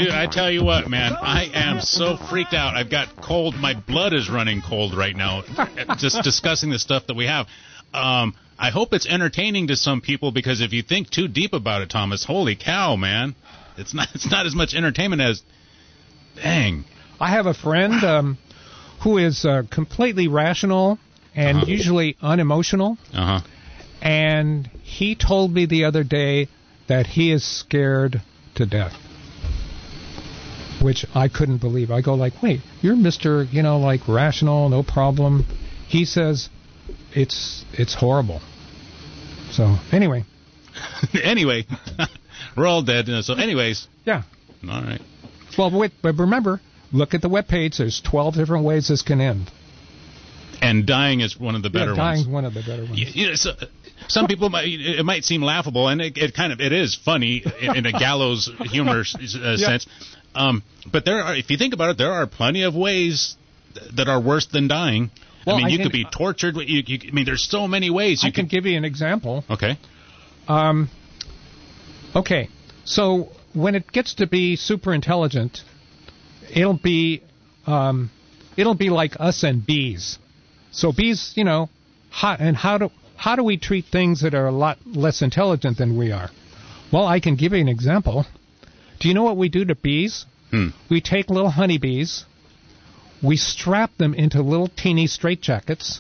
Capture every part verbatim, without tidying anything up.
Dude, I tell you what, man, I am so freaked out. I've got cold. My blood is running cold right now just discussing the stuff that we have. Um, I hope it's entertaining to some people, because if you think too deep about it, Thomas, holy cow, man. It's not it's not as much entertainment as, dang. I have a friend um, who is uh, completely rational and uh-huh. usually unemotional. Uh-huh. And he told me the other day that he is scared to death, which I couldn't believe. I go like, wait, you're Mister, you know, like rational, no problem. He says it's it's horrible. So anyway. anyway, we're all dead. So anyways. Yeah. All right. Well, wait, but remember, look at the webpage. There's twelve different ways this can end. And dying is one of the better yeah, dying ones. Dying one of the better ones. You, you know, so, some people might, it might seem laughable, and it, it kind of it is funny in, in a gallows humor uh, yeah. sense. Um, but there are, if you think about it, there are plenty of ways that are worse than dying. Well, I mean, I you can, could be tortured. You, you, I mean, there's so many ways. You I can could, give you an example. Okay. Um. Okay. So when it gets to be super intelligent, it'll be, um, it'll be like us and bees. So bees, you know, how, and how do how do we treat things that are a lot less intelligent than we are? Well, I can give you an example. Do you know what we do to bees? Hmm. We take little honeybees, we strap them into little teeny straitjackets,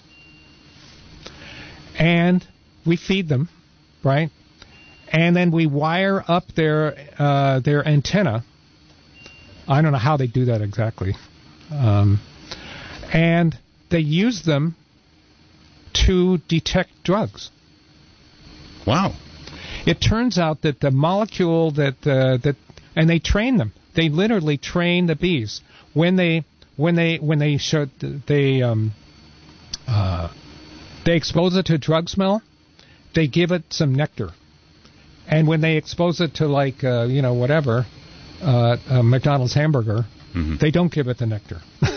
and we feed them, right? And then we wire up their uh, their antenna. I don't know how they do that exactly. Um, and they use them to detect drugs. Wow. It turns out that the molecule that uh, that and they train them. They literally train the bees when they when they when they show they um uh they expose it to drug smell. They give it some nectar, and when they expose it to like uh, you know whatever uh, a McDonald's hamburger, mm-hmm. they don't give it the nectar.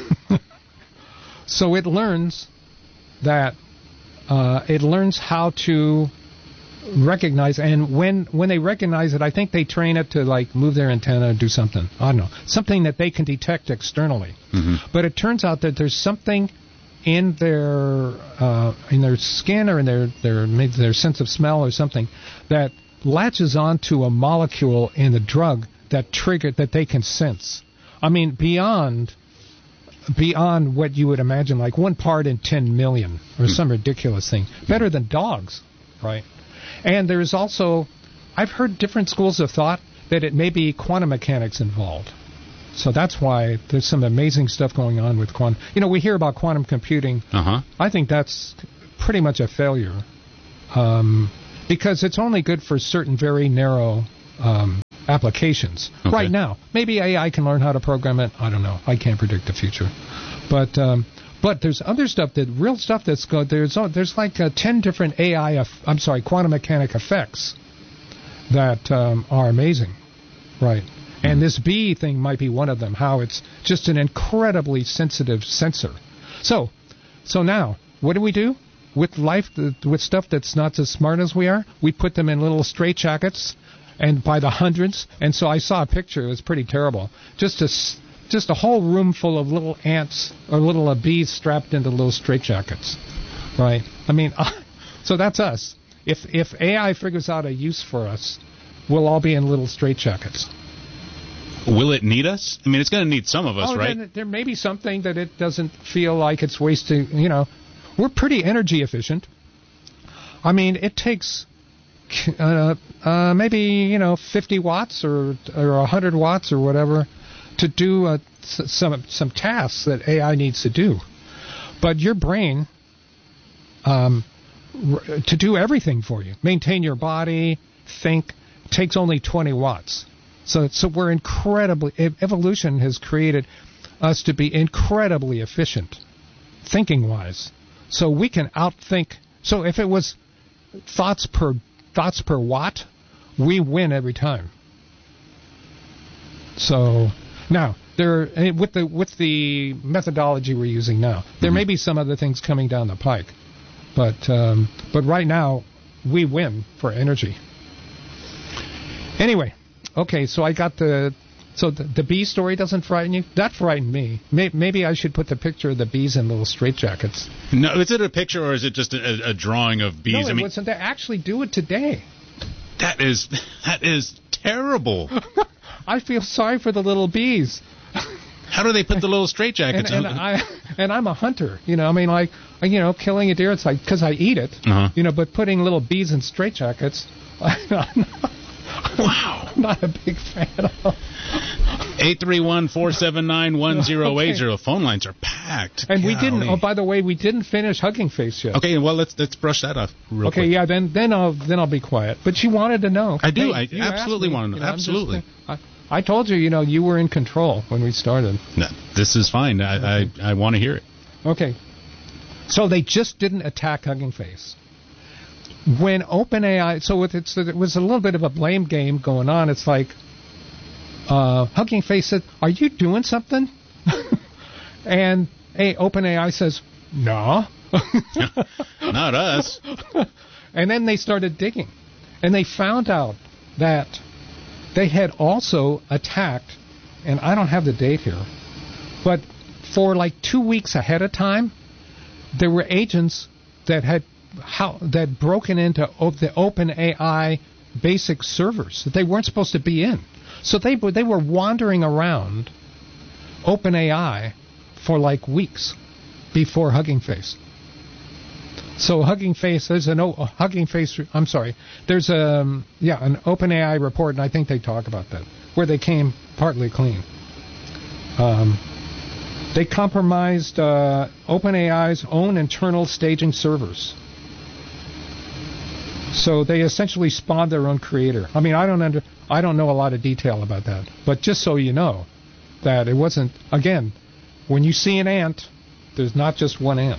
So it learns that uh, it learns how to recognize, and when when they recognize it, I think they train it to like move their antenna and do something. I don't know, something that they can detect externally. Mm-hmm. But it turns out that there's something in their uh, in their skin or in their their maybe their sense of smell or something that latches onto a molecule in the drug that trigger that they can sense. I mean, beyond. Beyond what you would imagine, like one part in ten million or some ridiculous thing. Better than dogs, right? And there's also, I've heard different schools of thought that it may be quantum mechanics involved. So that's why there's some amazing stuff going on with quantum. You know, we hear about quantum computing. Uh-huh. I think that's pretty much a failure um, because it's only good for certain very narrow um applications okay. right now. Maybe A I can learn how to program it. I don't know. I can't predict the future. But um, but there's other stuff, that real stuff that's good. There's there's like uh, ten different A I. Eff- I'm sorry, quantum mechanic effects that um, are amazing, right? Mm-hmm. And this bee thing might be one of them. How it's just an incredibly sensitive sensor. So so now what do we do with life? With stuff that's not as smart as we are, we put them in little straitjackets. And by the hundreds, and so I saw a picture. It was pretty terrible. Just a, just a whole room full of little ants or little uh, bees strapped into little straitjackets, right? I mean, uh, so that's us. If if A I figures out a use for us, we'll all be in little straitjackets. Will it need us? I mean, it's going to need some of us, oh, right? Then there may be something that it doesn't feel like it's wasting. You know, we're pretty energy efficient. I mean, it takes. Uh, uh, maybe, you know, fifty watts or or one hundred watts or whatever to do uh, s- some some tasks that A I needs to do. But your brain, um, r- to do everything for you, maintain your body, think, takes only twenty watts. So so we're incredibly, evolution has created us to be incredibly efficient, thinking-wise. So we can outthink. So if it was thoughts per thoughts per watt, we win every time. So now there, with the with the methodology we're using now, there mm-hmm. may be some other things coming down the pike, but um, but right now we win for energy. Anyway, okay, so I got the So the, the bee story doesn't frighten you? That frightened me. May, maybe I should put the picture of the bees in little straitjackets. No, is it a picture or is it just a, a drawing of bees? No, it I mean, wasn't. They actually do it today. That is that is terrible. I feel sorry for the little bees. How do they put the little straitjackets and, on? and I and I'm a hunter, you know. I mean, like, you know, killing a deer. It's like because I eat it, uh-huh. you know. But putting little bees in straitjackets, I'm not, wow, I'm not a big fan of. eight three one, four seven nine, one zero eight zero. Phone lines are packed. And Golly. we didn't. Oh, by the way, we didn't finish Hugging Face yet. Okay, well let's let's brush that off real okay, quick. yeah. Then then I'll then I'll be quiet. But she wanted to know. I do. Hey, I absolutely me, want to know. You know Absolutely. Just, I, I told you, you know, you were in control when we started. No, this is fine. I okay. I, I want to hear it. Okay. So they just didn't attack Hugging Face. When OpenAI, so it's, it was a little bit of a blame game going on. It's like, uh, Hugging Face said, "Are you doing something?" And hey, OpenAI says, "No." Not us. And then they started digging, and they found out that they had also attacked, and I don't have the date here, but for like two weeks ahead of time, there were agents that had how that broken into o- the OpenAI basic servers that they weren't supposed to be in. So they they were wandering around OpenAI for like weeks before Hugging Face. So Hugging Face, there's an o- Hugging Face. I'm sorry, there's a um, yeah an OpenAI report, and I think they talk about that where they came partly clean. Um, they compromised uh, OpenAI's own internal staging servers. So they essentially spawned their own creator. I mean, I don't under, I don't know a lot of detail about that, but just so you know, that it wasn't. Again, when you see an ant, there's not just one ant.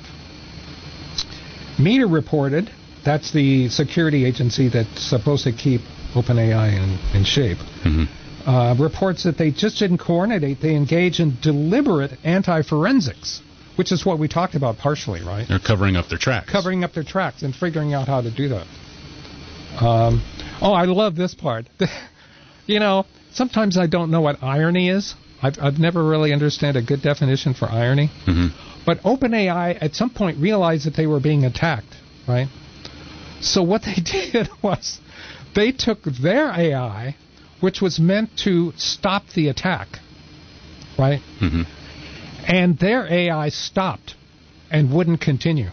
Meta reported, that's the security agency that's supposed to keep OpenAI in, in shape, mm-hmm. uh, reports that they just didn't coordinate. They engage in deliberate anti-forensics, which is what we talked about partially, right? They're covering up their tracks. Covering up their tracks and figuring out how to do that. Um, oh, I love this part. You know, sometimes I don't know what irony is. I've, I've never really understood a good definition for irony. Mm-hmm. But OpenAI at some point realized that they were being attacked, right? So what they did was they took their A I, which was meant to stop the attack, right? Mm-hmm. And their A I stopped and wouldn't continue.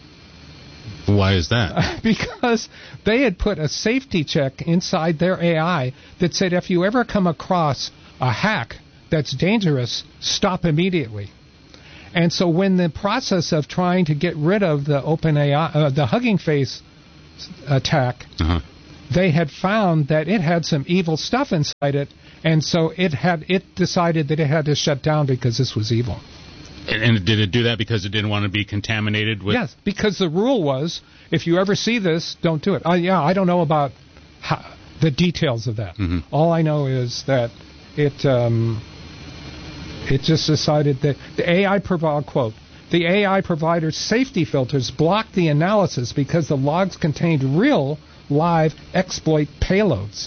Why is that? Because they had put a safety check inside their A I that said if you ever come across a hack that's dangerous, stop immediately. And so when the process of trying to get rid of the OpenAI, uh, the Hugging Face attack, uh-huh. they had found that it had some evil stuff inside it, and so it had it decided that it had to shut down because this was evil. And, and did it do that because it didn't want to be contaminated with? Yes, because the rule was if you ever see this, don't do it. Uh, yeah, I don't know about how, the details of that. Mm-hmm. All I know is that it um, it just decided that the A I provider quote the A I provider's safety filters blocked the analysis because the logs contained real live exploit payloads.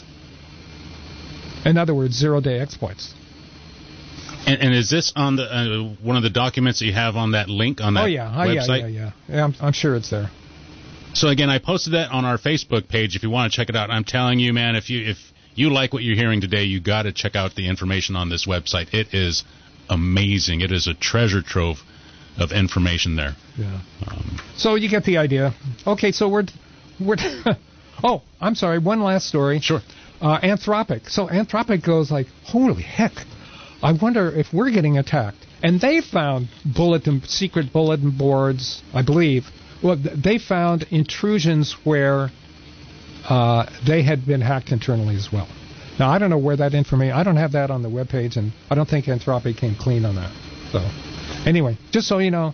In other words, zero-day exploits. And, and is this on the uh, one of the documents that you have on that link on that oh, yeah. Oh, website? yeah, yeah, yeah. yeah I'm, I'm sure it's there. So again, I posted that on our Facebook page. If you want to check it out, I'm telling you, man, if you if you like what you're hearing today, you got to check out the information on this website. It is amazing. It is a treasure trove of information there. Yeah. Um, so you get the idea. Okay, so we're we're. Oh, I'm sorry. One last story. Sure. Uh, Anthropic. So Anthropic goes like, holy heck. I wonder if we're getting attacked. And they found bulletin, secret bulletin boards, I believe. Well, they found intrusions where uh, they had been hacked internally as well. Now, I don't know where that information... I don't have that on the webpage, and I don't think Anthropic came clean on that. So, anyway, just so you know,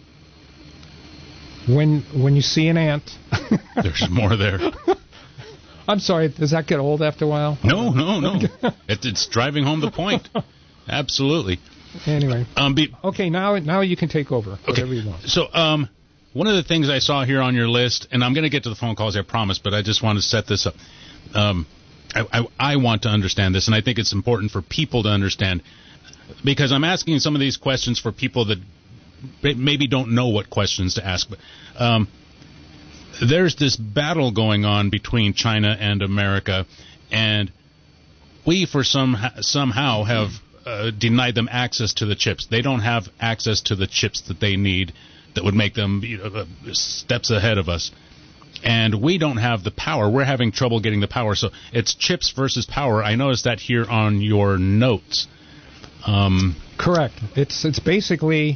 when when you see an ant... There's more there. I'm sorry, does that get old after a while? No, no, no. it, it's driving home the point. Absolutely. Anyway. Um, be, okay, now now you can take over. Okay. Whatever you want. So, um, one of the things I saw here on your list, and I'm going to get to the phone calls, I promise, but I just want to set this up. Um, I, I, I want to understand this, and I think it's important for people to understand, because I'm asking some of these questions for people that maybe don't know what questions to ask. But um, there's this battle going on between China and America, and we, for some somehow, have uh, denied them access to the chips. They don't have access to the chips that they need that would make them, you know, steps ahead of us. And we don't have the power. We're having trouble getting the power. So it's chips versus power. I noticed that here on your notes. Um, Correct. It's it's basically,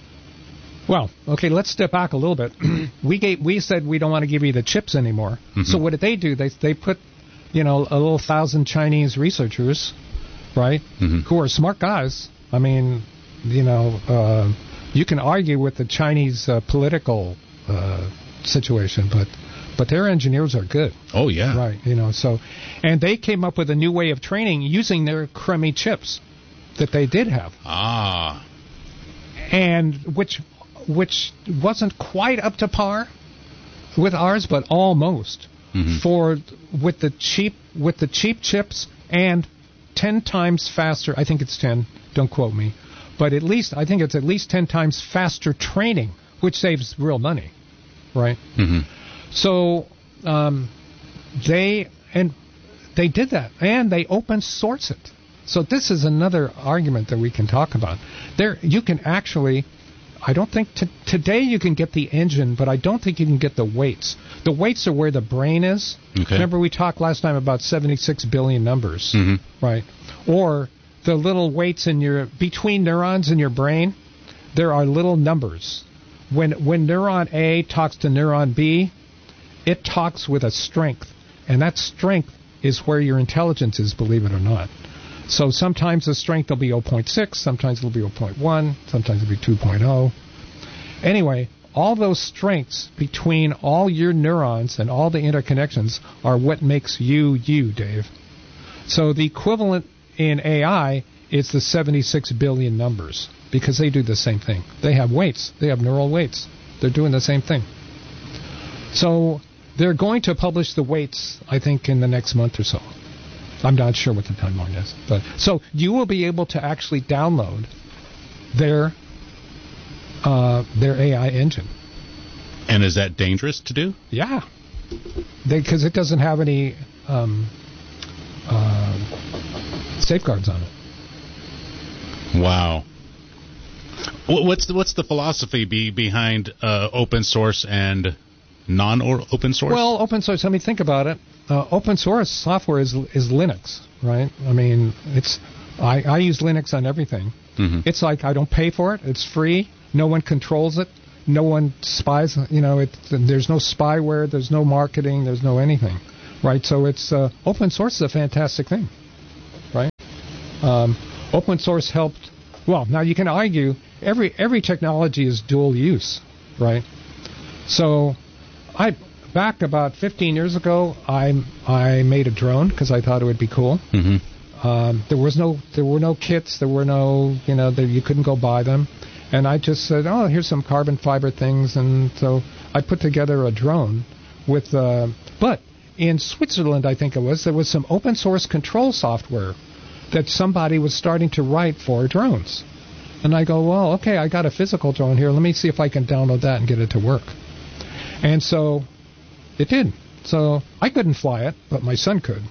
well, okay, let's step back a little bit. we gave, we said we don't want to give you the chips anymore. Mm-hmm. So what did they do? They they put, you know, a little thousand Chinese researchers, right, mm-hmm. who are smart guys. I mean, you know, uh, you can argue with the Chinese uh, political uh, situation, but but their engineers are good. Oh yeah, right. You know, so and they came up with a new way of training using their crummy chips that they did have. Ah, and which which wasn't quite up to par with ours, but almost. Mm-hmm. For with the cheap with the cheap chips and ten times faster. I think it's ten. Don't quote me, but at least I think it's at least ten times faster training, which saves real money, right? Mm-hmm. So um, they and they did that, and they open source it. So this is another argument that we can talk about. There, you can actually. I don't think t- today you can get the engine, but I don't think you can get the weights. The weights are where the brain is. Okay. Remember we talked last time about seventy-six billion numbers, mm-hmm. right? Or the little weights in your between neurons in your brain. There are little numbers. When when neuron A talks to neuron B, it talks with a strength, and that strength is where your intelligence is, believe it or not. So sometimes the strength will be zero point six, sometimes it'll be zero point one, sometimes it'll be two point oh. Anyway, all those strengths between all your neurons and all the interconnections are what makes you you, Dave. So the equivalent in A I is the seventy-six billion numbers, because they do the same thing. They have weights. They have neural weights. They're doing the same thing. So they're going to publish the weights, I think, in the next month or so. I'm not sure what the timeline is, but so you will be able to actually download their uh, their A I engine. And is that dangerous to do? Yeah, because it doesn't have any um, uh, safeguards on it. Wow. What's the, what's the philosophy be behind uh, open source and non-open source? Well, open source. I mean, think about it. Uh, open source software is is Linux, right? I mean, it's I, I use Linux on everything. Mm-hmm. It's like I don't pay for it. It's free. No one controls it. No one spies. You know, it, there's no spyware. There's no marketing. There's no anything, right? So it's uh, open source is a fantastic thing, right? Um, open source helped. Well, now you can argue every every technology is dual use, right? So I. Back about fifteen years ago, I I made a drone because I thought it would be cool. Mm-hmm. Um, there was no there were no kits. There were no you know there, you couldn't go buy them, and I just said, oh, here's some carbon fiber things, and so I put together a drone with. Uh, but in Switzerland, I think it was there was some open source control software that somebody was starting to write for drones, and I go, well, okay, I got a physical drone here. Let me see if I can download that and get it to work, and so. It did. So I couldn't fly it, but my son could.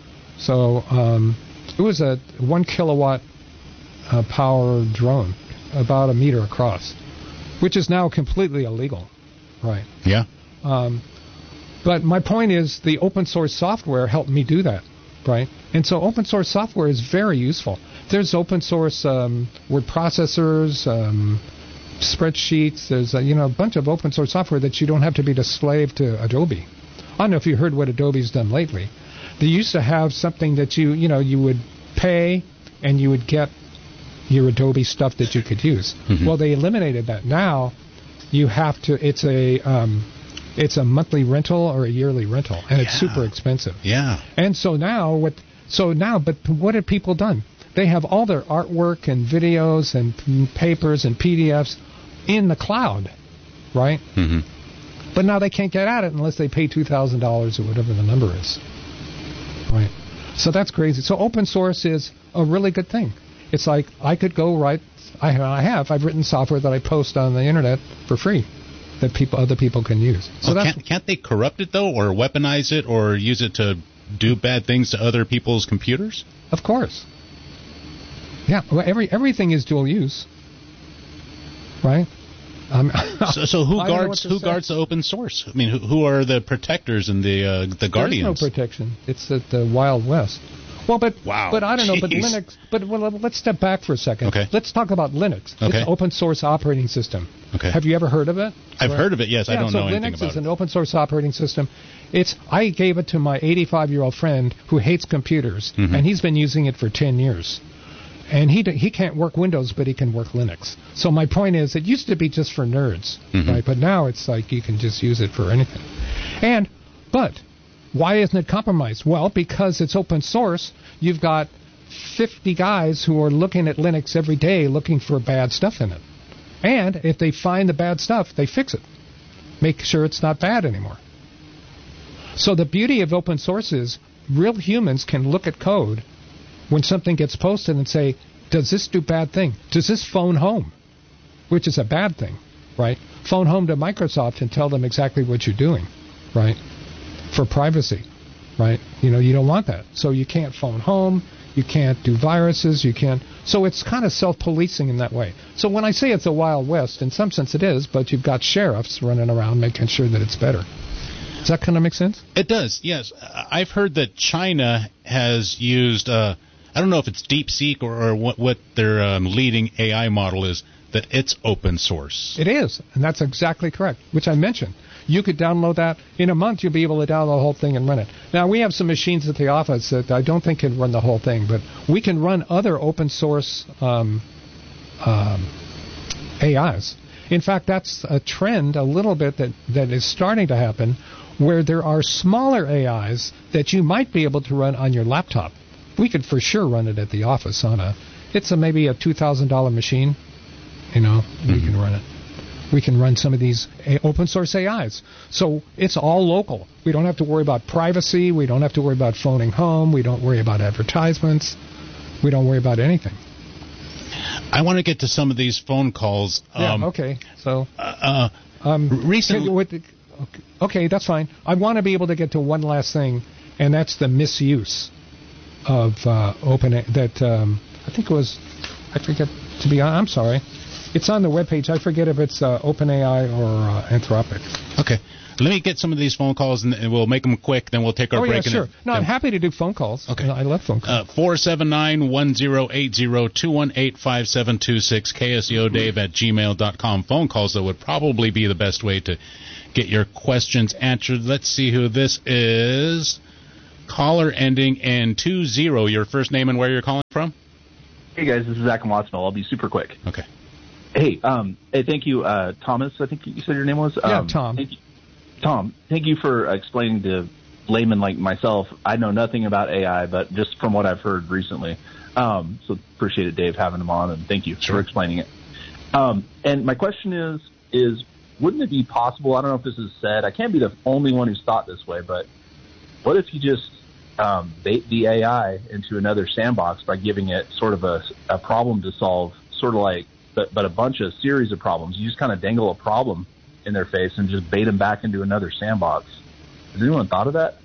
So um, it was a one kilowatt uh, power drone, about a meter across, which is now completely illegal, right? Yeah. Um, but my point is the open source software helped me do that, right? And so open source software is very useful. There's open source um, word processors, um, spreadsheets. There's a, you know a bunch of open source software that you don't have to be the slave to Adobe. I don't know if you heard what Adobe's done lately. They used to have something that you you know you would pay and you would get your Adobe stuff that you could use. Mm-hmm. Well, they eliminated that. Now you have to. It's a um, it's a monthly rental or a yearly rental, and yeah. It's super expensive. Yeah. And so now what? So now, but what have people done? They have all their artwork and videos and p- papers and P D Fs in the cloud, right? Mm-hmm. But now they can't get at it unless they pay two thousand dollars or whatever the number is, right? So that's crazy. So open source is a really good thing. It's like I could go write. I, I have. I've written software that I post on the internet for free that people, other people can use. So well, that's, can't, can't they corrupt it though, or weaponize it, or use it to do bad things to other people's computers? Of course. Yeah. Well, every everything is dual use, right? Um, so, so who guards who say. guards the open source? I mean, who, who are the protectors and the uh, the guardians? There is no protection. It's at the Wild West. Well, but wow. but I don't Jeez. know. But Linux. But well, let's step back for a second. Okay. Let's talk about Linux. Okay. It's an open source operating system. Okay. Have you ever heard of it? I've Where, heard of it. Yes, yeah, I don't so know Linux anything about it. Linux is an open source operating system. It's I gave it to my eighty-five-year-old friend who hates computers, mm-hmm. and he's been using it for ten years. And he he can't work Windows, but he can work Linux. So my point is, it used to be just for nerds, mm-hmm. right? But now it's like you can just use it for anything. And but why isn't it compromised? Well, because it's open source. You've got fifty guys who are looking at Linux every day, looking for bad stuff in it. And if they find the bad stuff, they fix it, make sure it's not bad anymore. So the beauty of open source is real humans can look at code when something gets posted and say, does this do bad thing? Does this phone home? Which is a bad thing, right? Phone home to Microsoft and tell them exactly what you're doing, right? For privacy, right? You know, you don't want that. So you can't phone home. You can't do viruses. You can't. So it's kind of self-policing in that way. So when I say it's a Wild West, in some sense it is, but you've got sheriffs running around making sure that it's better. Does that kind of make sense? It does, yes. I've heard that China has used... Uh, I don't know if it's DeepSeek or, or what, what their um, leading A I model is, that it's open source. It is, and that's exactly correct, which I mentioned. You could download that. In a month, you'll be able to download the whole thing and run it. Now, we have some machines at the office that I don't think can run the whole thing, but we can run other open source um, um, A Is. In fact, that's a trend a little bit that, that is starting to happen, where there are smaller A Is that you might be able to run on your laptop. We could for sure run it at the office on a, it's a maybe a two thousand dollars machine, you know, mm-hmm. we can run it. We can run some of these open source A Is. So it's all local. We don't have to worry about privacy. We don't have to worry about phoning home. We don't worry about advertisements. We don't worry about anything. I want to get to some of these phone calls. Yeah, um, okay. So, uh, um, recently, okay, okay, that's fine. I want to be able to get to one last thing, and that's the misuse of uh, open that um, I think it was I forget to be I'm sorry it's on the webpage. I forget if it's uh, OpenAI or uh, Anthropic. Okay, let me get some of these phone calls and we'll make them quick, then we'll take our oh, break. Yeah, sure. And no, I'm happy to do phone calls. Okay, I love phone calls. Uh, four seven nine, one zero eight zero, two one eight, five seven two six, K S E O Dave at gmail dot com. Phone calls, that would probably be the best way to get your questions answered. Let's see who this is. Caller ending in two zero. Your first name and where you're calling from? Hey guys, this is Zach in Wattsville. I'll be super quick. Okay. Hey, um, hey, thank you, uh, Thomas. I think you said your name was. Yeah, um, Tom. Thank you, Tom. Thank you for explaining to laymen like myself. I know nothing about A I, but just from what I've heard recently. Um, so appreciate it, Dave, having him on, and thank you sure. for explaining it. Um, and my question is, is wouldn't it be possible? I don't know if this is said. I can't be the only one who's thought this way, but what if you just um, bait the A I into another sandbox by giving it sort of a, a problem to solve, sort of like, but, but a bunch of series of problems. You just kind of dangle a problem in their face and just bait them back into another sandbox. Has anyone thought of that?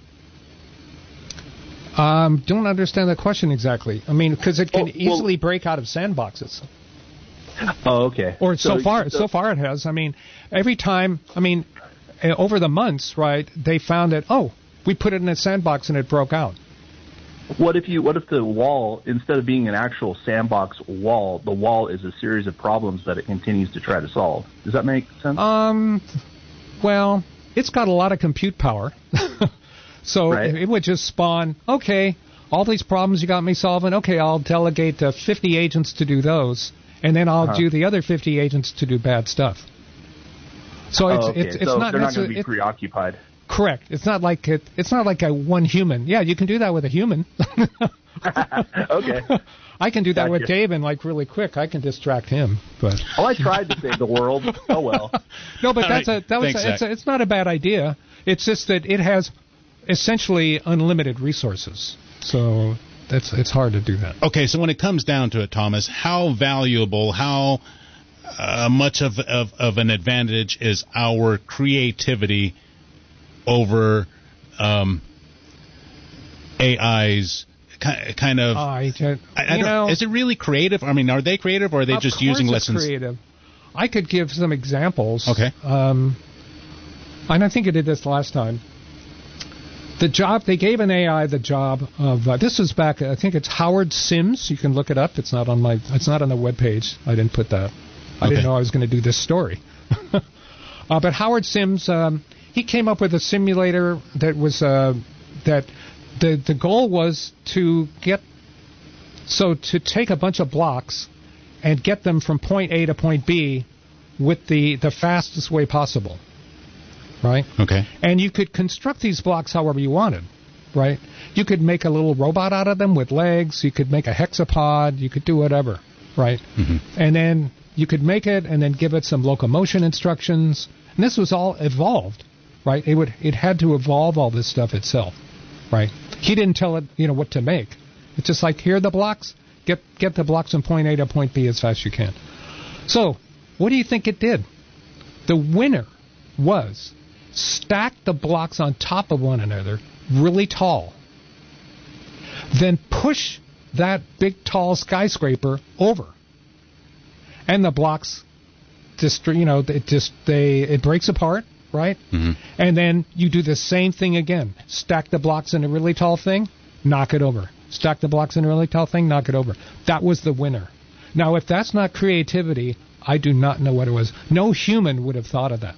Um, don't understand the question exactly. I mean, because it can well, easily well, break out of sandboxes. Oh, okay. Or so, so far, so, so far it has. I mean, every time. I mean, uh, over the months, right? They found that oh. We put it in a sandbox and it broke out. What if you? What if the wall, instead of being an actual sandbox wall, the wall is a series of problems that it continues to try to solve? Does that make sense? Um, well, it's got a lot of compute power, so right. it, it would just spawn. Okay, all these problems you got me solving. Okay, I'll delegate uh, fifty agents to do those, and then I'll uh-huh. do the other fifty agents to do bad stuff. So it's oh, okay. it's, it's so not. They're not going to be it, preoccupied. Correct. It's not like it, it's not like a one human. Yeah, you can do that with a human. Okay. I can do that gotcha. with Dave, and like really quick, I can distract him. But well, I tried to save the world. Oh well. No, but All that's right. a that was Thanks, a, it's, a, it's not a bad idea. It's just that it has essentially unlimited resources. So that's it's hard to do that. Okay, so when it comes down to it, Thomas, how valuable, how uh, much of, of of an advantage is our creativity over um, A I's kind of? Uh, I, I, I you know, is it really creative? I mean, are they creative, or are they of just course using it's lessons? Creative. I could give some examples. Okay. Um, and I think I did this last time. The job, they gave an A I the job of, uh, this was back, I think it's Howard Sims. You can look it up. It's not on my, it's not on the webpage. I didn't put that. I Okay. didn't know I was going to do this story. uh, but Howard Sims, um, he came up with a simulator that was, uh, that the, the goal was to get, so to take a bunch of blocks and get them from point A to point B with the, the fastest way possible, right? Okay. And you could construct these blocks however you wanted, right? You could make a little robot out of them with legs. You could make a hexapod. You could do whatever, right? Mm-hmm. And then you could make it and then give it some locomotion instructions. And this was all evolved, right? It would it had to evolve all this stuff itself, right? He didn't tell it, you know, what to make. It's just like, here are the blocks. Get get the blocks from point A to point B as fast as you can. So, what do you think it did? The winner was stack the blocks on top of one another really tall, then push that big tall skyscraper over, and the blocks just, you know, it just they it breaks apart, right? Mm-hmm. And then you do the same thing again. Stack the blocks in a really tall thing, knock it over. Stack the blocks in a really tall thing, knock it over. That was the winner. Now, if that's not creativity, I do not know what it was. No human would have thought of that.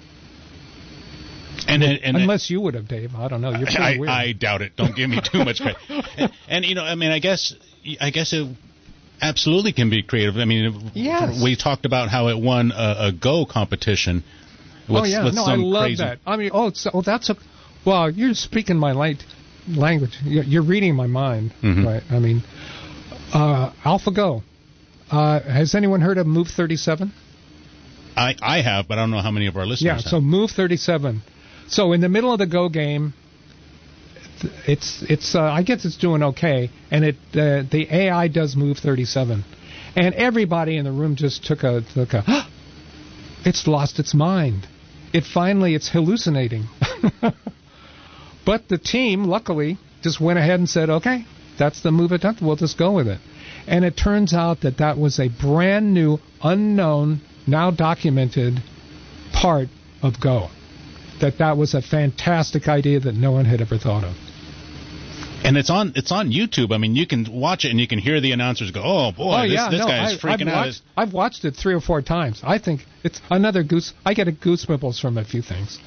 And, and, and Unless you would have, Dave. I don't know. You're pretty I, weird. I doubt it. Don't give me too much credit. and, and you know, I mean, I guess, I guess it absolutely can be creative. I mean, Yes. we talked about how it won a, a Go competition. With, oh yeah, with no, I some love crazy... that. I mean, oh, it's, oh, that's a. Well, you're speaking my light language. You're, you're reading my mind, Mhm. right? I mean, uh, AlphaGo. Uh, has anyone heard of Move thirty-seven? I, I have, but I don't know how many of our listeners Yeah, have. so Move thirty-seven. So in the middle of the Go game, it's it's uh, I guess it's doing okay, and it uh, the A I does Move thirty-seven, and everybody in the room just took a took a. It's lost its mind. It finally it's hallucinating. But the team, luckily, just went ahead and said, okay, that's the move attempt. We'll just go with it. And it turns out that that was a brand new, unknown, now documented part of Go. That that was a fantastic idea that no one had ever thought of. And it's on it's on YouTube. I mean, you can watch it and you can hear the announcers go, "Oh boy, oh, this, yeah, this no, guy is I, freaking I've out." Watched, I've watched it three or four times. I think it's another goose. I get a goosebumps from a few things.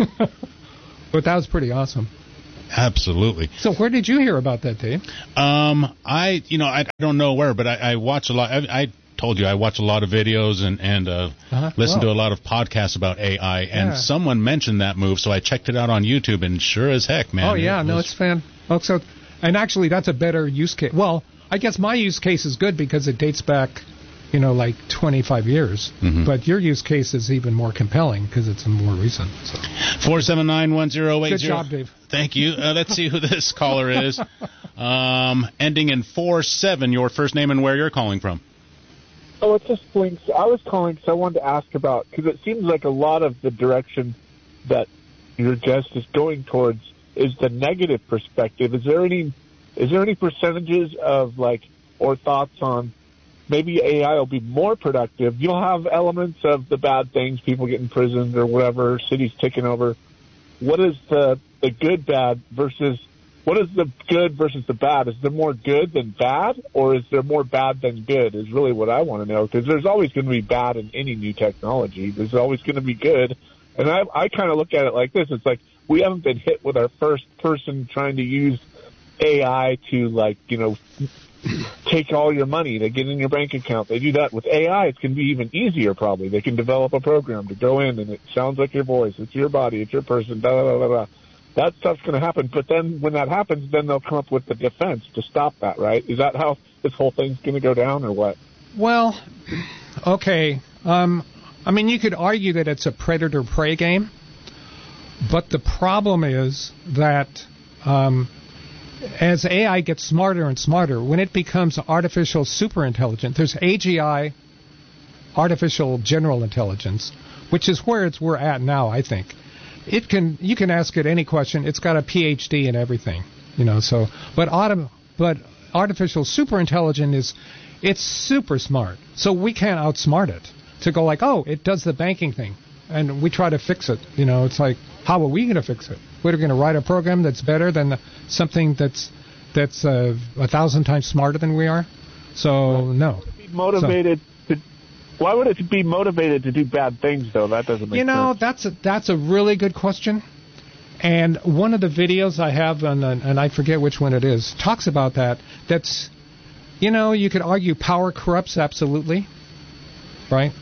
But that was pretty awesome. Absolutely. So where did you hear about that, Dave? Um, I you know I, I don't know where, but I, I watch a lot. I, I told you I watch a lot of videos and and uh, Uh-huh. listen Wow. to a lot of podcasts about A I. And Yeah. someone mentioned that move, so I checked it out on YouTube, and sure as heck, man. Oh yeah, it no, was- it's fan. Oh, so, and actually, that's a better use case. Well, I guess my use case is good because it dates back, you know, like twenty-five years. Mhm. But your use case is even more compelling because it's more recent. So. four seven nine one zero eight Good zero. job, Dave. Thank you. Uh, let's see who this caller is. Um, ending in four seven. Your first name and where you're calling from. Oh, it's just Blinks. I was calling because I wanted to ask about, because it seems like a lot of the direction that your guest is going towards is the negative perspective. Is there any, is there any percentages of like, or thoughts on maybe A I will be more productive? You'll have elements of the bad things, people getting imprisoned or whatever, cities taking over. What is the, the good bad versus, what is the good versus the bad? Is there more good than bad, or is there more bad than good is really what I want to know, because there's always going to be bad in any new technology. There's always going to be good. And I, I kind of look at it like this. It's like we haven't been hit with our first person trying to use A I to, like, you know, take all your money, to get in your bank account. They do that with A I. It's going to be even easier probably. They can develop a program to go in, and it sounds like your voice. It's your body. It's your person. Da, da, da, da, da. That stuff's going to happen. But then when that happens, then they'll come up with the defense to stop that, right? Is that how this whole thing's going to go down, or what? Well, okay. Um, I mean, you could argue that it's a predator-prey game, but the problem is that um, as A I gets smarter and smarter, when it becomes artificial superintelligent, there's A G I, artificial general intelligence, which is where it's we're at now, I think. It can you can ask it any question. It's got a P H D in everything, you know. So, but auto, but artificial superintelligent is it's super smart. So we can't outsmart it to go like, oh, it does the banking thing, and we try to fix it. You know, it's like, how are we going to fix it? We're going to write a program that's better than the, something that's that's uh, a thousand times smarter than we are. So no. Be motivated. So, why would it be motivated to do bad things, though? That doesn't make sense. You know, sense. that's a, that's a really good question. And one of the videos I have, on, and I forget which one it is, talks about that. That's, you know, you could argue power corrupts absolutely, right?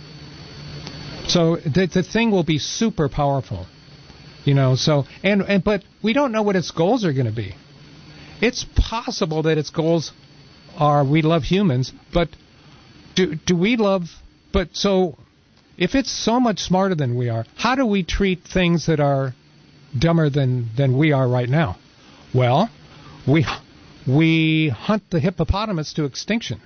So the, the thing will be super powerful, you know. So and, and but we don't know what its goals are going to be. It's possible that its goals are we love humans, but do do we love? But so, if it's so much smarter than we are, how do we treat things that are dumber than, than we are right now? Well, we we hunt the hippopotamus to extinction.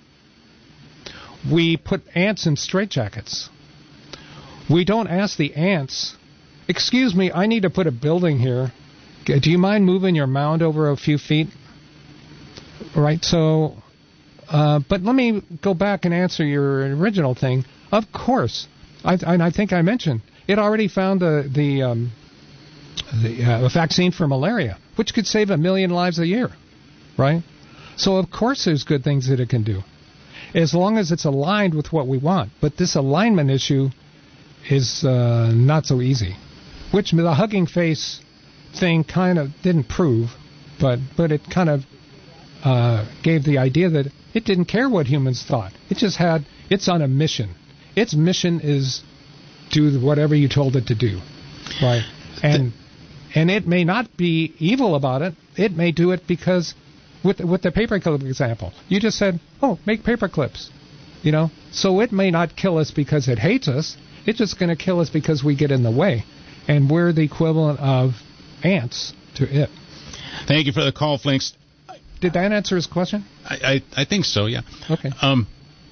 We put ants in straitjackets. We don't ask the ants, excuse me, I need to put a building here. Do you mind moving your mound over a few feet? Right, so... Uh, but let me go back and answer your original thing. Of course, I, and I think I mentioned it already found the the, um, the uh, vaccine for malaria, which could save a million lives a year, right? So of course, there's good things that it can do, as long as it's aligned with what we want. But this alignment issue is uh, not so easy, which the Hugging Face thing kind of didn't prove, but but it kind of uh, gave the idea that it didn't care what humans thought. It just had, it's on a mission. Its mission is do whatever you told it to do, right? And and it may not be evil about it. It may do it because, with with the paperclip example, you just said, oh, make paperclips, you know? So it may not kill us because it hates us. It's just going to kill us because we get in the way. And we're the equivalent of ants to it. Thank you for the call, Flinks. Did that answer his question? I, I, I think so, yeah. Okay. Um,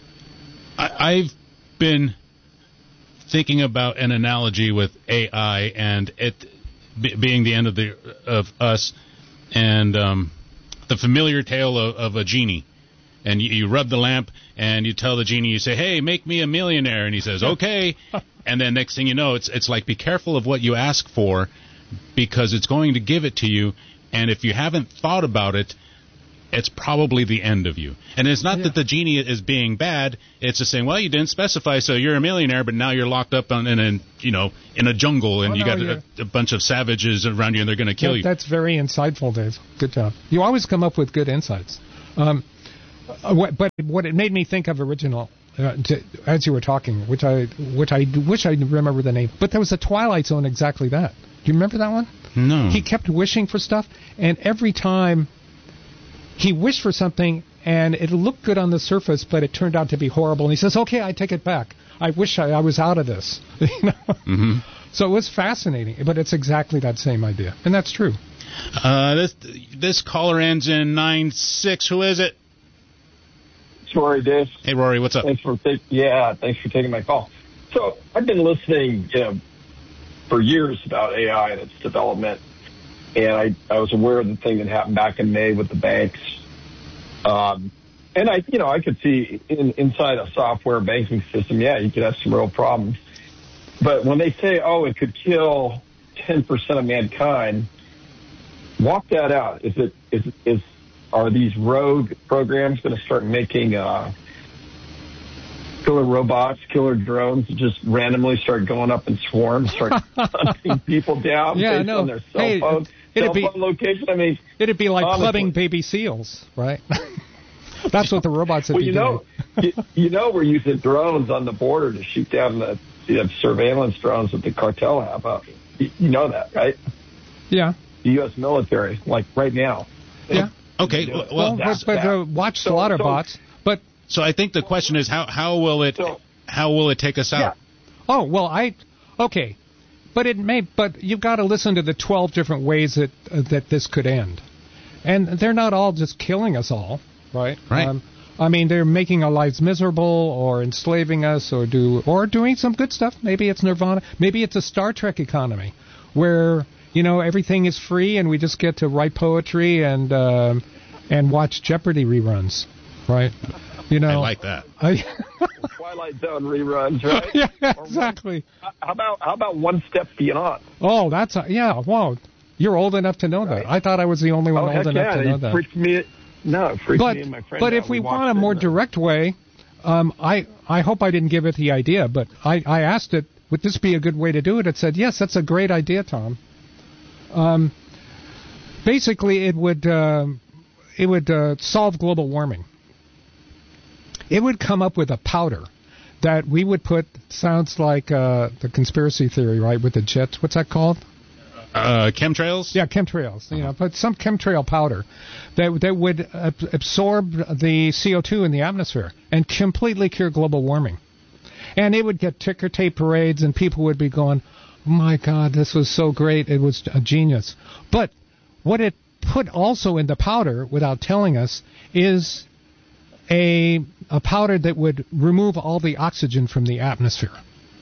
I, I've been thinking about an analogy with A I and it b- being the end of the of us, and um, the familiar tale of, of a genie. And you, you rub the lamp, and you tell the genie, you say, "Hey, make me a millionaire," and he says, "Okay." And then next thing you know, it's it's like, be careful of what you ask for, because it's going to give it to you, and if you haven't thought about it, it's probably the end of you. And it's not yeah. that the genie is being bad. It's just saying, well, you didn't specify, so you're a millionaire, but now you're locked up on, in a, you know, in a jungle, and oh, you no, got a, a bunch of savages around you, and they're going to kill that, you. That's very insightful, Dave. Good job. You always come up with good insights. Um, what, but what it made me think of original, uh, to, as you were talking, which I which I wish I remember the name, but there was a Twilight Zone exactly that. Do you remember that one? No. He kept wishing for stuff, and every time he wished for something, and it looked good on the surface, but it turned out to be horrible. And he says, "Okay, I take it back. I wish I, I was out of this." You know? Mm-hmm. So it was fascinating, but it's exactly that same idea, and that's true. Uh, this this caller ends in nine six. Who is it? It's Rory, Dave. Hey, Rory, what's up? Thanks for take, yeah, thanks for taking my call. So I've been listening, you know, for years about A I and its development. And I, I was aware of the thing that happened back in May with the banks. Um, and I, you know, I could see in, inside a software banking system, yeah, you could have some real problems. But when they say, oh, it could kill ten percent of mankind, walk that out. Is it, is, is, are these rogue programs going to start making, uh, killer robots, killer drones, just randomly start going up in swarms, start hunting people down yeah, based no. on their cell hey, phone, it'd cell be, phone location? I mean, it'd be like honestly, clubbing baby seals, right? That's what the robots would well, be you know, doing. you, you know, we're using drones on the border to shoot down the, the surveillance drones that the cartel have. Uh, you, you know that, right? Yeah. The U S military, like right now. Yeah. Okay. You know, well, well but, but uh, watch so, slaughter so, bots. But so I think the question is how how will it so, how will it take us out? Yeah. Oh well, I okay, but it may. But you've got to listen to the twelve different ways that uh, that this could end. and they're not all just killing us all, right? Right. Um, I mean, they're making our lives miserable, or enslaving us, or do or doing some good stuff. Maybe it's Nirvana. Maybe it's a Star Trek economy, where you know everything is free, and we just get to write poetry and um, and watch Jeopardy reruns, right? You know, I like that. I, Twilight Zone reruns, right? yeah, Or exactly. one- how about how about One Step Beyond? Oh, that's a, yeah. Wow, you're old enough to know Right. that. I thought I was the only one Oh, old heck enough yeah! to know It that. freaked me. No, it freaked But me and my friend but out. if we watched want a it more and, uh, direct way, um, I I hope I didn't give it the idea, but I, I asked it, would this be a good way to do it? It said, yes, that's a great idea, Tom. Um, basically, it would uh, it would uh, solve global warming. It would come up with a powder that we would put. Sounds like uh, the conspiracy theory, right? With the jets. What's that called? Uh, chemtrails? Yeah, chemtrails. You know, but some chemtrail powder that that would ab- absorb the C O two in the atmosphere and completely cure global warming. And it would get ticker tape parades, and people would be going, "Oh my God, this was so great! It was a genius." But what it put also in the powder, without telling us, is a a powder that would remove all the oxygen from the atmosphere.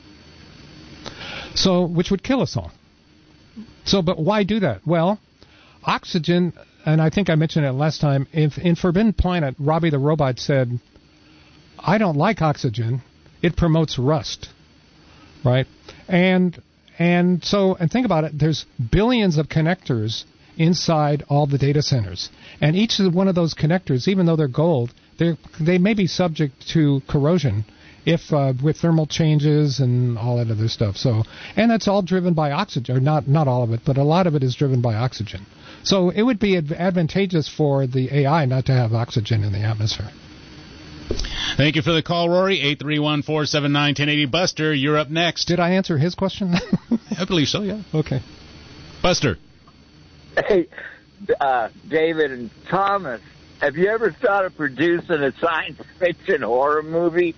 So, which would kill us all. So, but why do that? Well, oxygen, and I think I mentioned it last time, if, in Forbidden Planet, Robbie the Robot said, I don't like oxygen. It promotes rust, right? And and so, and think about it, there's billions of connectors inside all the data centers. And each one of those connectors, even though they're gold, they they may be subject to corrosion if uh, with thermal changes and all that other stuff. So, and that's all driven by oxygen, or not not all of it, but a lot of it is driven by oxygen. So it would be adv- advantageous for the A I not to have oxygen in the atmosphere. Thank you for the call, Rory. eight three one, four seven nine, one zero eight zero. Buster, you're up next. Did I answer his question? I believe so, yeah. Okay. Buster. Hey, uh, David and Thomas, have you ever thought of producing a science fiction horror movie?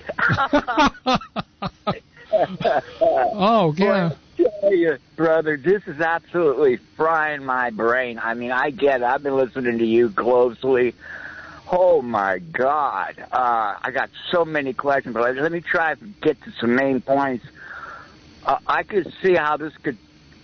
Oh, yeah. I tell you, brother, this is absolutely frying my brain. I mean, I get it. I've been listening to you closely. Oh, my God. Uh, I got so many questions, but let me try to get to some main points. Uh, I could see how this could,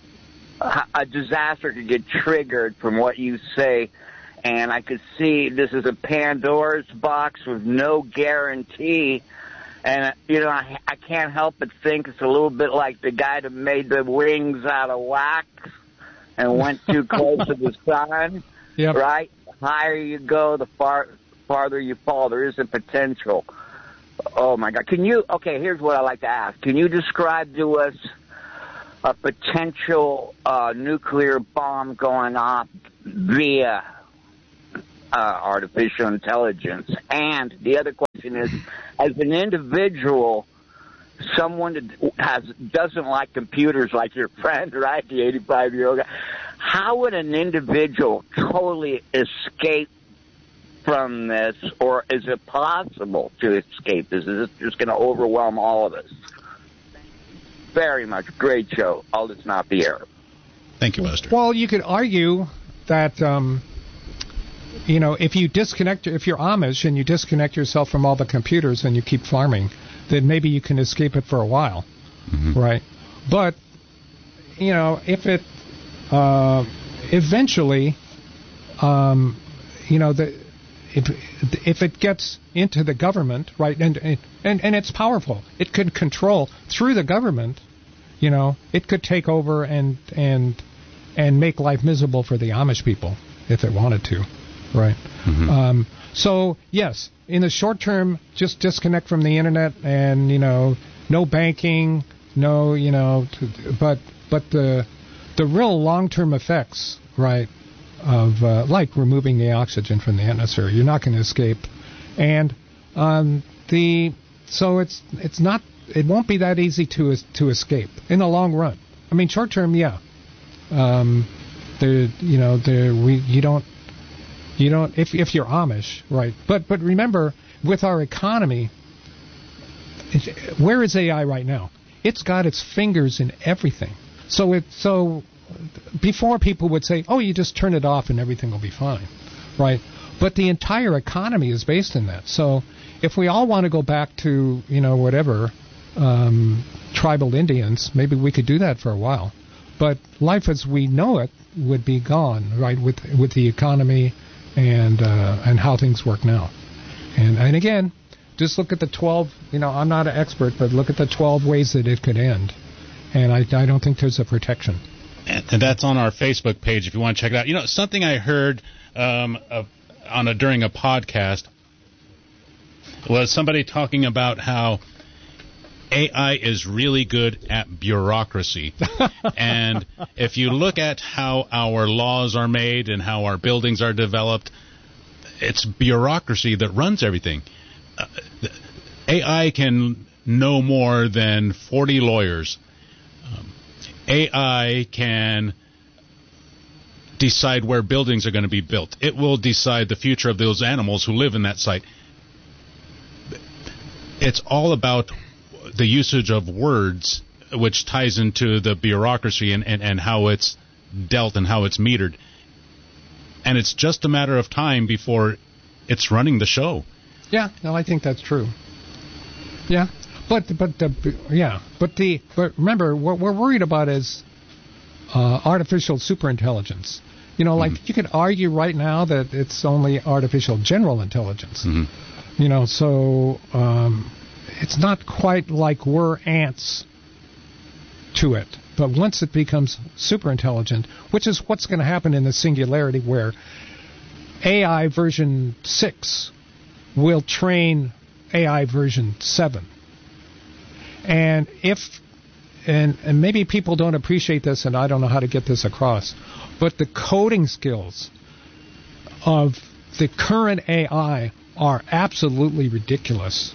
a disaster could get triggered from what you say, and I could see this is a Pandora's box with no guarantee. And, you know, I, I can't help but think it's a little bit like the guy that made the wings out of wax and went too close to the sun, Yep. right? The higher you go, the far farther you fall. There is a potential. Oh, my God. Can you, okay, here's what I'd like to ask. Can you describe to us a potential uh, nuclear bomb going off via uh, artificial intelligence? And the other question is, as an individual, someone that has doesn't like computers like your friend, right, the eighty-five-year-old guy, how would an individual totally escape from this, or is it possible to escape this? Is this just going to overwhelm all of us? Very much. Great show. I'll just not be here. Thank you, Buster. Well, you could argue that, um, you know, if you disconnect, if you're Amish and you disconnect yourself from all the computers and you keep farming, then maybe you can escape it for a while, Mm-hmm. right? But, you know, if it uh, eventually, um, you know, the if if it gets into the government, right, and and and it's powerful, it could control through the government. You know, it could take over and and and make life miserable for the Amish people if it wanted to, right? Mm-hmm. Um, so yes, in the short term, just disconnect from the internet, and you know, no banking, no, you know, t- but but the the real long term effects, right, of uh, like removing the oxygen from the atmosphere, you're not going to escape, and um, the so it's it's not. It won't be that easy to to escape in the long run. I mean, short term, yeah. Um, there, you know, there we you don't you don't if if you're Amish, right? But but remember, with our economy, it, where is A I right now? It's got its fingers in everything. So it so before people would say, oh, you just turn it off and everything will be fine. right? But the entire economy is based in that. So if we all want to go back to, you know, whatever, um, tribal Indians, maybe we could do that for a while. But life as we know it would be gone, right, with with the economy and uh, and how things work now. And and again, just look at the twelve, you know, I'm not an expert, but look at the twelve ways that it could end. And I, I don't think there's a protection. And that's on our Facebook page if you want to check it out. You know, something I heard um, uh, on a during a podcast was somebody talking about how A I is really good at bureaucracy. And if you look at how our laws are made and how our buildings are developed, it's bureaucracy that runs everything. Uh, A I can know more than forty lawyers. Um, A I can decide where buildings are going to be built. It will decide the future of those animals who live in that site. It's all about the usage of words, which ties into the bureaucracy and, and, and how it's dealt and how it's metered. And it's just a matter of time before it's running the show. Yeah, no, I think that's true. Yeah, but but the yeah, but the but remember what we're worried about is uh, artificial superintelligence. You know, like mm-hmm. you could argue right now that it's only artificial general intelligence. Mm-hmm. You know, so um, it's not quite like we're ants to it. But once it becomes super intelligent, which is what's going to happen in the singularity, where A I version six will train A I version seven. And if, and, and maybe people don't appreciate this, and I don't know how to get this across, but the coding skills of the current A I are absolutely ridiculous.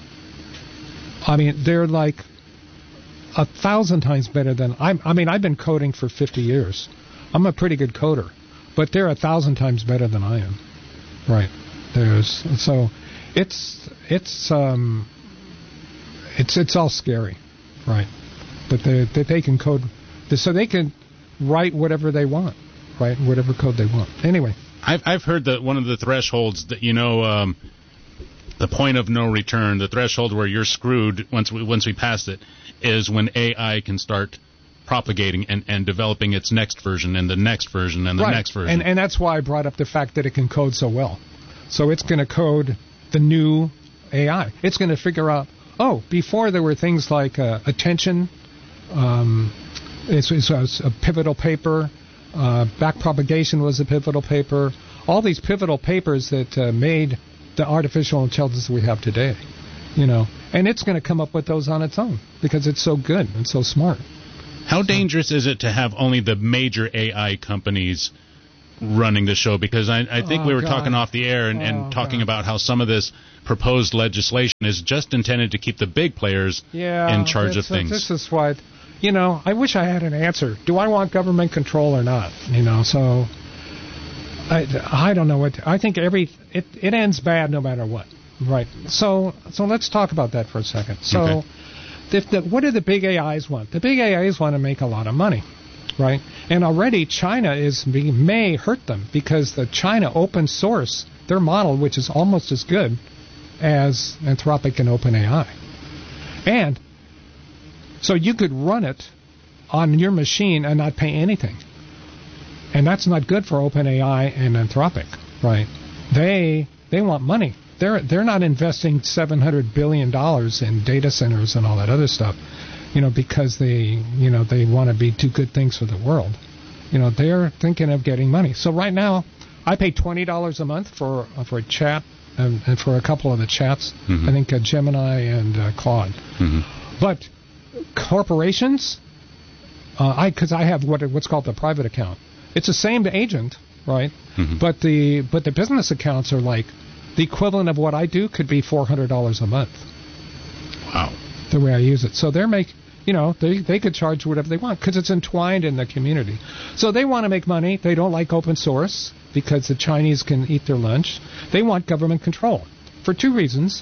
I mean, they're like a thousand times better than I'm. I mean, I've been coding for fifty years. I'm a pretty good coder, but they're a thousand times better than I am. Right? There's so it's it's um it's it's all scary, right? That they that they can code, so they can write whatever they want, right? Whatever code they want. Anyway, I've I've heard that one of the thresholds that you know. Um, The point of no return, the threshold where you're screwed once we once we pass it, is when A I can start propagating and, and developing its next version and the next version and the right. next version. And and that's why I brought up the fact that it can code so well. So it's going to code the new A I. It's going to figure out, oh, before there were things like uh, attention, um, it's, it's a pivotal paper, uh, back propagation was a pivotal paper, all these pivotal papers that uh, made the artificial intelligence we have today, you know, and it's going to come up with those on its own because it's so good and so smart. How so. dangerous is it to have only the major A I companies running the show? Because I, I think oh, we were God. talking off the air and, oh, and talking God. about how some of this proposed legislation is just intended to keep the big players yeah, in charge of uh, things. This is what, you know, I wish I had an answer. Do I want government control or not? You know, so... I, I don't know what I think every it, it ends bad no matter what, right? So so let's talk about that for a second. So okay. if the, what do the big A Is want? The big A Is want to make a lot of money, right? And already China is may hurt them because the China open source their model, which is almost as good as Anthropic and OpenAI, and so you could run it on your machine and not pay anything. And that's not good for OpenAI and Anthropic, right? They they want money. They're they're not investing seven hundred billion dollars in data centers and all that other stuff, you know, because they you know they want to be do good things for the world. You know, they're thinking of getting money. So right now, I pay twenty dollars a month for for a chat and, and for a couple of the chats. Mm-hmm. I think uh, Gemini and uh, Claude. Mm-hmm. But corporations, uh, I because I have what what's called the private account. It's the same agent, right? Mm-hmm. But the but the business accounts are like the equivalent of what I do could be four hundred dollars a month. Wow. The way I use it. So they're make you know they they could charge whatever they want because it's entwined in the community. So they want to make money. They don't like open source because the Chinese can eat their lunch. They want government control for two reasons.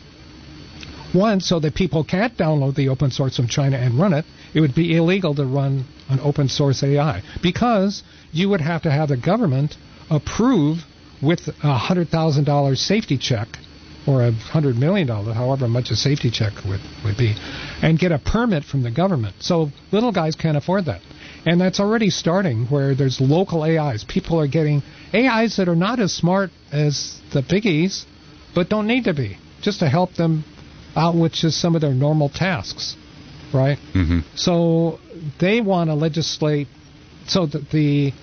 One, so that people can't download the open source from China and run it. It would be illegal to run an open source A I because you would have to have the government approve with a one hundred thousand dollars safety check, or a one hundred million dollars, however much a safety check would, would be, and get a permit from the government. So little guys can't afford that. And that's already starting where there's local A Is. People are getting A Is that are not as smart as the biggies, but don't need to be, just to help them out with just some of their normal tasks, right? Mm-hmm. So they want to legislate, so that the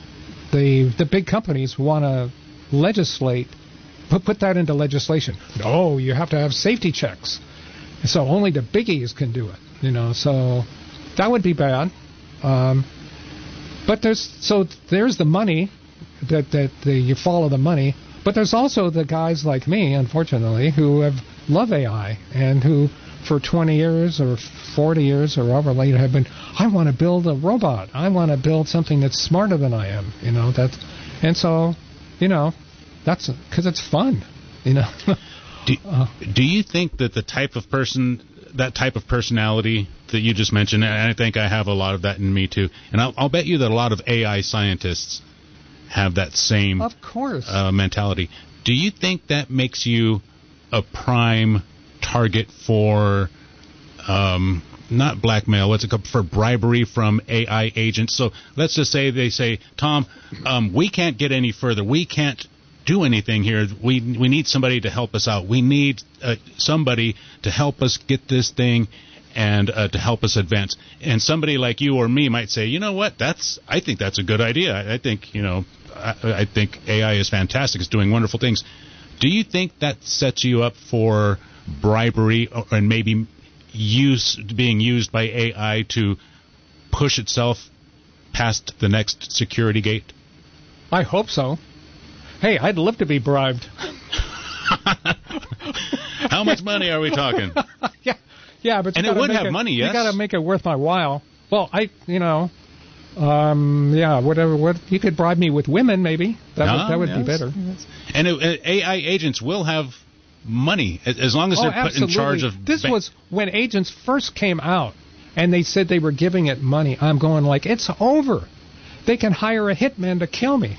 the the big companies want to legislate, put, put that into legislation. Oh, you have to have safety checks. So only the biggies can do it, you know, so that would be bad. Um, but there's so there's the money that that the, you follow the money, but there's also the guys like me, unfortunately, who have love A I and who for twenty years or forty years or however late have been, I want to build a robot. I want to build something that's smarter than I am. You know that, and so you know that's because it's fun. You know. do, uh, do you think that the type of person, that type of personality that you just mentioned, and I think I have a lot of that in me too, and I'll, I'll bet you that a lot of A I scientists have that same of course uh, mentality. Do you think that makes you a prime target for um, not blackmail, what's it called, for bribery from A I agents? So let's just say they say, Tom, um, we can't get any further. We can't do anything here. We we need somebody to help us out. We need uh, somebody to help us get this thing and uh, to help us advance. And somebody like you or me might say, you know what, that's I think that's a good idea. I, I think, you know, I, I think A I is fantastic. It's doing wonderful things. Do you think that sets you up for bribery or, and maybe use being used by A I to push itself past the next security gate? I hope so. Hey, I'd love to be bribed. How much money are we talking? yeah, yeah, but you and it would have it, money. Yes, you got to make it worth my while. Well, I, you know, um, yeah, whatever. What you could bribe me with women, maybe that ah, would, that would yes, be better. Yes. And it, A I agents will have money as long as oh, they're put absolutely. in charge of. This ba- was when agents first came out, and they said they were giving it money. I'm going like, it's over. They can hire a hitman to kill me.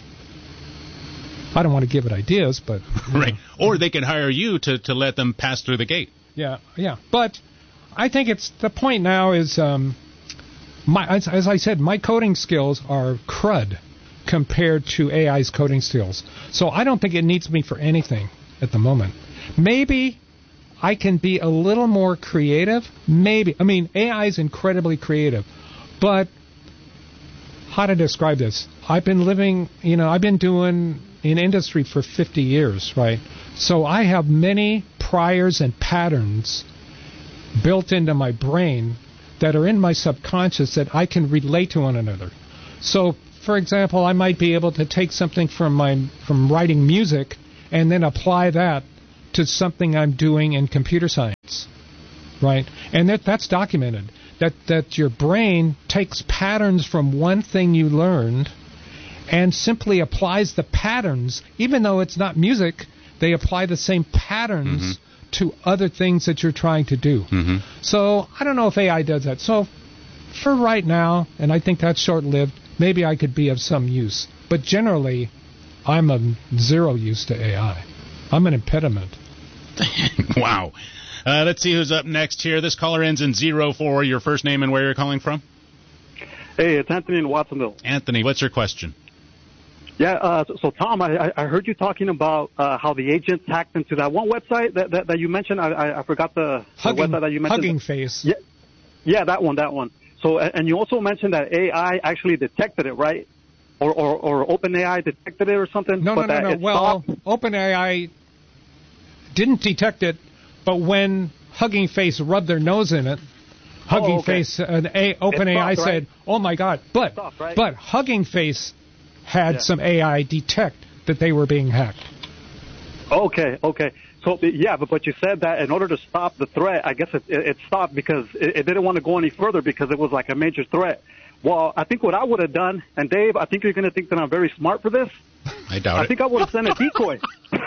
I don't want to give it ideas, but right. Or they can hire you to, to let them pass through the gate. Yeah, yeah. But I think it's the point now is um, my as, as I said, my coding skills are crud compared to A I's coding skills. So I don't think it needs me for anything at the moment. Maybe I can be a little more creative. Maybe. I mean, A I is incredibly creative, but how to describe this? I've been living, you know, I've been doing in industry for fifty years, right? So I have many priors and patterns built into my brain that are in my subconscious that I can relate to one another. So, for example, I might be able to take something from my from writing music and then apply that to something I'm doing in computer science, right? And that that's documented. That that your brain takes patterns from one thing you learned and simply applies the patterns, even though it's not music, they apply the same patterns mm-hmm. to other things that you're trying to do. Mm-hmm. So I don't know if A I does that. So for right now, and I think that's short-lived, maybe I could be of some use. But generally, I'm of zero use to A I. I'm an impediment. Wow. Uh, let's see who's up next here. This caller ends in zero four. Your first name and where you're calling from? Hey, it's Anthony in Watsonville. Anthony, what's your question? Yeah, uh, so, so Tom, I, I heard you talking about uh, how the agents hacked into that one website that, that, that you mentioned. I, I, I forgot the, Hugging, the website that you mentioned. Hugging Face. Yeah, yeah, that one, that one. So, and you also mentioned that A I actually detected it, right? Or or, or OpenAI detected it or something? No, but no, no, no. Well, OpenAI didn't detect it, but when Hugging Face rubbed their nose in it, Hugging oh, okay. Face, an A, OpenAI stopped, said, right? "Oh my God!" But stopped, right? but Hugging Face had yeah. some A I detect that they were being hacked. Okay, okay. So yeah, but but you said that in order to stop the threat, I guess it it, it stopped because it, it didn't want to go any further because it was like a major threat. Well, I think what I would have done, and Dave, I think you're going to think that I'm very smart for this. I doubt I it. think I would have sent a decoy.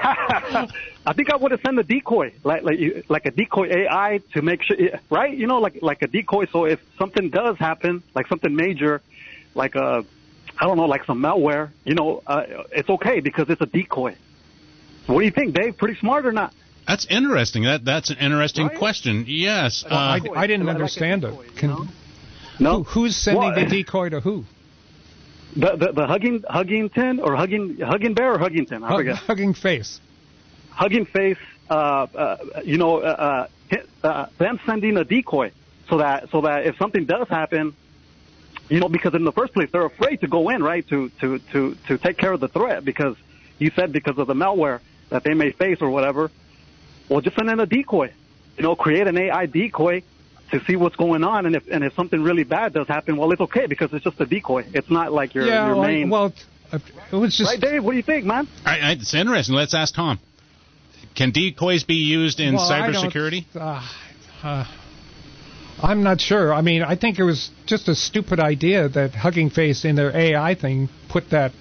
I think I would have sent a decoy, like like you- like a decoy A I to make sure, right? You know, like like a decoy. So if something does happen, like something major, like a I don't know, like some malware, you know, uh, it's okay because it's a decoy. What do you think, Dave? Pretty smart or not? That's interesting. That that's an interesting Right? question. Yes. Well, I, Uh, I didn't Like a understand decoy, it. you Can, know? No. who, who's sending Well, the decoy to who? The, the, the hugging, Huggington or hugging, hugging bear or Huggington? I Hug, forget. hugging face. Hugging face, uh, uh, you know, uh, uh, uh, them sending a decoy so that, so that if something does happen, you know, because in the first place, they're afraid to go in, right, to, to, to, to take care of the threat because you said because of the malware that they may face or whatever. Well, just send in a decoy, you know, create an A I decoy to see what's going on. And if, and if something really bad does happen, well, it's okay because it's just a decoy. It's not like your, yeah, your well, main. well, it was just. Right, Dave? What do you think, man? I, I, it's interesting. Let's ask Tom. Can decoys be used in well, I don't- cybersecurity? Uh, uh, I'm not sure. I mean, I think it was just a stupid idea that Hugging Face in their A I thing put that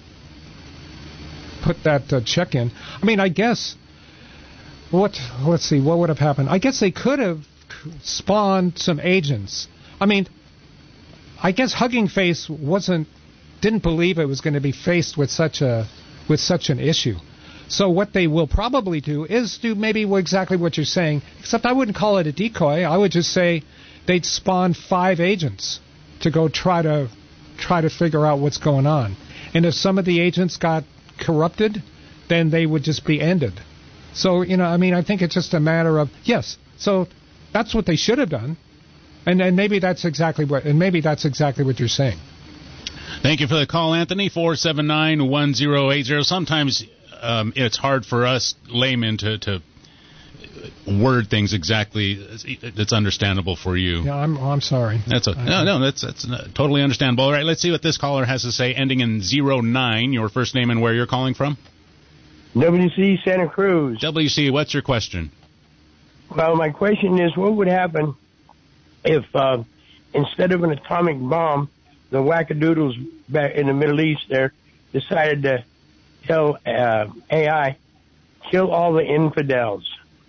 put that uh, check in. I mean, I guess what? Let's see, what would have happened? I guess they could have spawned some agents. I mean, I guess Hugging Face wasn't didn't believe it was going to be faced with such a with such an issue. So what they will probably do is do maybe exactly what you're saying, except I wouldn't call it a decoy. I would just say they'd spawn five agents to go try to try to figure out what's going on. And if some of the agents got corrupted, then they would just be ended. So, you know, I mean, I think it's just a matter of, yes, so that's what they should have done. And and maybe that's exactly what and maybe that's exactly what you're saying. Thank you for the call, Anthony. four seven nine, one zero eight zero. Sometimes um, it's hard for us laymen to, to word things exactly. It's understandable for you. Yeah, I'm I'm sorry. That's a, no, no, that's that's totally understandable. All right, let's see what this caller has to say. Ending in zero nine. Your first name and where you're calling from. W C Santa Cruz. W C, what's your question? Well, my question is, what would happen if uh, instead of an atomic bomb, the wackadoodles back in the Middle East there decided to tell uh, A I, kill all the infidels?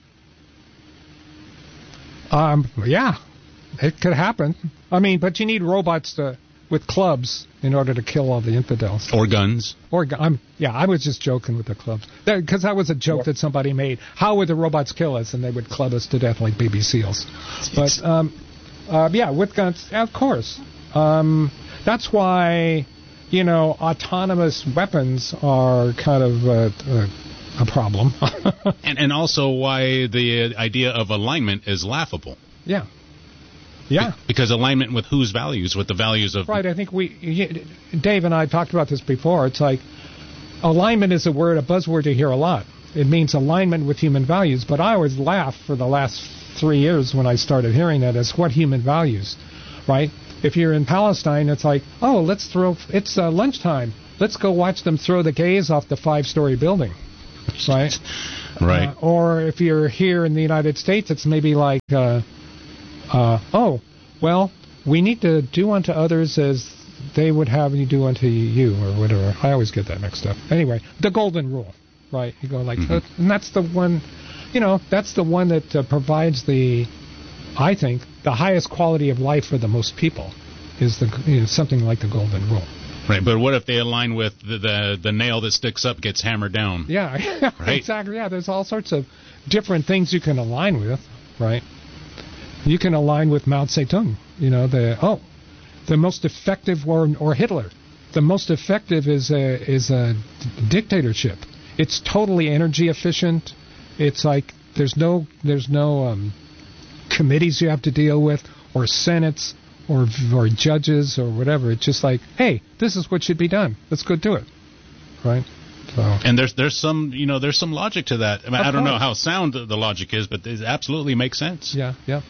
Um, yeah, it could happen. I mean, but you need robots to, with clubs in order to kill all the infidels. Or guns. Or gu- I'm yeah, I was just joking with the clubs because that, that was a joke that somebody made. How would the robots kill us? And they would club us to death like baby seals. But um, uh, yeah, with guns, yeah, of course. Um, that's why you know autonomous weapons are kind of uh, uh, a problem. and and also why the idea of alignment is laughable. Yeah. Yeah. Be- because alignment with whose values? With the values of... Right, I think we... Dave and I talked about this before. It's like alignment is a word, a buzzword you hear a lot. It means alignment with human values, but I always laugh for the last three years when I started hearing that as what human values, right? If you're in Palestine, it's like, oh, let's throw... It's uh, lunchtime. Let's go watch them throw the gays off the five-story building. Right? Right. Uh, or if you're here in the United States, it's maybe like, uh, uh, oh, well, we need to do unto others as they would have you do unto you, or whatever. I always get that mixed up. Anyway, the golden rule, right? You go like, Mm-hmm. uh, and that's the one, you know, that's the one that uh, provides the, I think, the highest quality of life for the most people, is the you know, something like the golden rule. Right, but what if they align with the, the the nail that sticks up gets hammered down? Yeah, right? Exactly. Yeah, there's all sorts of different things you can align with, right? You can align with Mao Zedong. You know, the oh, the most effective, or or Hitler. The most effective is a is a dictatorship. It's totally energy efficient. It's like there's no there's no um, committees you have to deal with, or senates, or or judges, or whatever. It's just like, hey, this is what should be done. Let's go do it, right? So. And there's there's some you know there's some logic to that. I mean, Of I don't know course. how sound the logic is, but it absolutely makes sense. Yeah, yeah.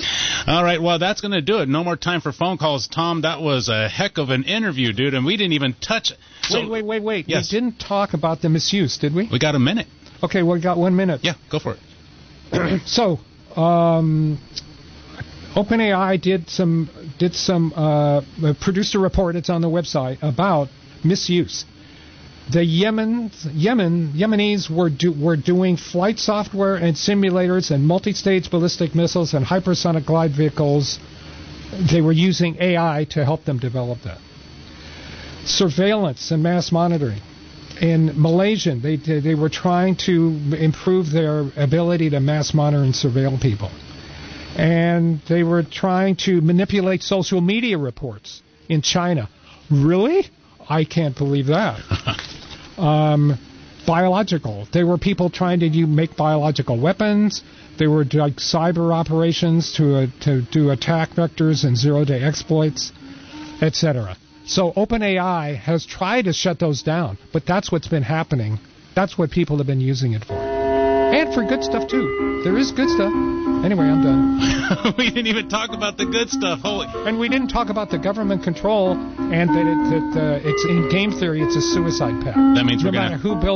All right, well, that's going to do it. No more time for phone calls. Tom, that was a heck of an interview, dude, and we didn't even touch it. So, wait, wait, wait, wait. Yes. We didn't talk about the misuse, did we? We got a minute. Okay, well, we got one minute. Yeah, go for it. So, um, OpenAI did some did some uh, produced a report. It's on the website about misuse. The Yemen Yemen Yemenis were do, were doing flight software and simulators and multi-stage ballistic missiles and hypersonic glide vehicles. They were using A I to help them develop that. surveillance and mass monitoring. In Malaysia, they they were trying to improve their ability to mass monitor and surveil people. And they were trying to manipulate social media reports in China. Really? I can't believe that. um, biological. There were people trying to do, make biological weapons. There were like cyber operations to uh, to do attack vectors and zero-day exploits, et cetera. So OpenAI has tried to shut those down, but that's what's been happening. That's what people have been using it for. And for good stuff, too. There is good stuff. Anyway, I'm done. We didn't even talk about the good stuff. Holy. And we didn't talk about the government control and that, it, that uh, it's in game theory, it's a suicide pact. That means no we're going to... No matter who builds